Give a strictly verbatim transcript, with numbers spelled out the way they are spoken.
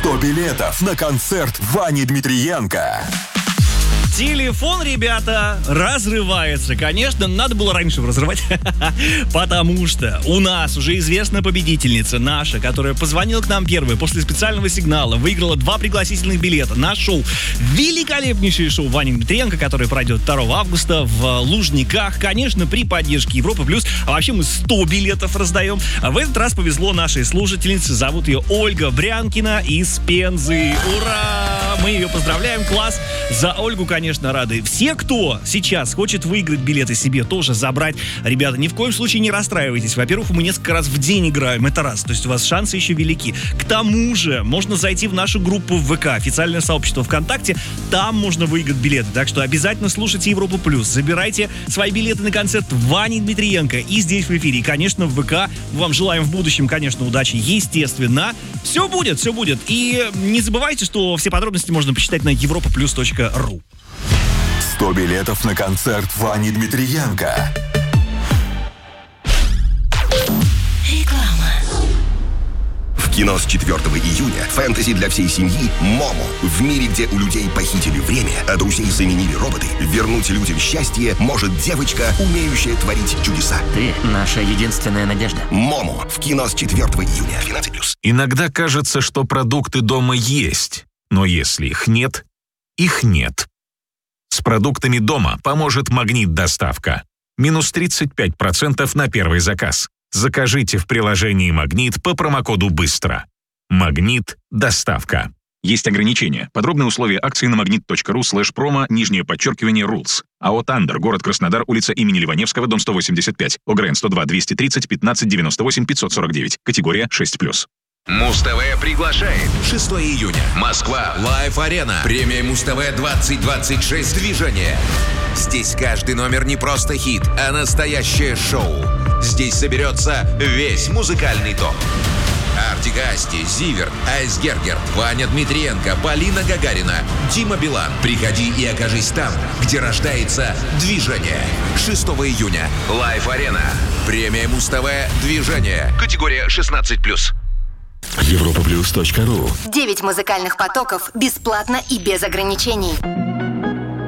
сто билетов на концерт Вани Дмитриенко. Телефон, ребята, разрывается. Конечно, надо было раньше разрывать, потому что у нас уже известная победительница наша, которая позвонила к нам первой после специального сигнала, выиграла два пригласительных билета на шоу, великолепнейшее шоу Вани Дмитриенко, которое пройдет второго августа в Лужниках, конечно, при поддержке Европы Плюс. А вообще мы сто билетов раздаем. В этот раз повезло нашей слушательнице, зовут ее Ольга Брянкина из Пензы. Ура! Мы ее поздравляем, класс. За Ольгу, конечно, рады. Все, кто сейчас хочет выиграть билеты себе, тоже забрать. Ребята, ни в коем случае не расстраивайтесь. Во-первых, мы несколько раз в день играем, это раз. То есть у вас шансы еще велики. К тому же, можно зайти в нашу группу в ВК, официальное сообщество ВКонтакте. Там можно выиграть билеты. Так что обязательно слушайте Европу Плюс. Забирайте свои билеты на концерт Вани Дмитриенко. И здесь в эфире. И, конечно, в ВК. Мы вам желаем в будущем, конечно, удачи. Естественно. Все будет, все будет. И не забывайте, что все подробности можно почитать на европа плюс точка ру. сто билетов на концерт Вани Дмитриенко. Реклама. В кино с четвёртого июня фэнтези для всей семьи «Момо». В мире, где у людей похитили время, а друзей заменили роботы, вернуть людям счастье может девочка, умеющая творить чудеса. Ты наша единственная надежда. «Момо» в кино с четвёртого июня. двенадцать плюс. Иногда кажется, что продукты дома есть, но если их нет, их нет. С продуктами дома поможет «Магнит Доставка». Минус тридцать пять процентов на первый заказ. Закажите в приложении «Магнит» по промокоду «Быстро». «Магнит Доставка». Есть ограничения. Подробные условия акции на магнит точка ру слэш промо, нижнее подчеркивание, rules. АО «Тандер», город Краснодар, улица имени Ливаневского, дом сто восемьдесят пять. ОГРН сто два двести тридцать пятнадцать девяносто восемь пятьсот сорок девять. Категория шесть плюс. Муз-ТВ приглашает. шестого июня. Москва. Лайв-арена. Премия Муз-ТВ двадцать двадцать шесть. Движение. Здесь каждый номер не просто хит, а настоящее шоу. Здесь соберется весь музыкальный топ. Артик и Асти, Зиверт, Айс Гергерт, Ваня Дмитриенко, Полина Гагарина, Дима Билан. Приходи и окажись там, где рождается движение. шестого июня. Лайв-арена. Премия Муз-ТВ. Движение. Категория шестнадцать плюс. европа плюс точка ру. Девять музыкальных потоков бесплатно и без ограничений.